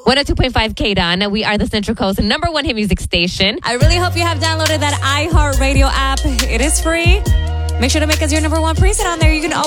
102.5 KDON. We are the Central Coast number one hit music station. I really hope you have downloaded that iHeartRadio app. It is free. Make sure to make us your number one preset on there. You can always